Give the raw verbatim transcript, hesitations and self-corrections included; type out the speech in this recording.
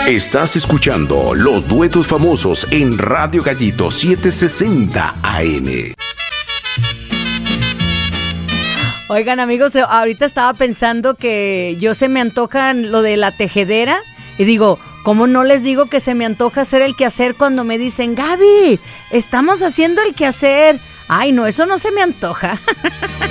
Estás escuchando los duetos famosos en Radio Gallito setecientos sesenta A M. Oigan, amigos, ahorita estaba pensando que yo se me antoja lo de la tejedera y digo, ¿cómo no les digo que se me antoja hacer el quehacer cuando me dicen, Gaby, estamos haciendo el quehacer? Ay, no, eso no se me antoja.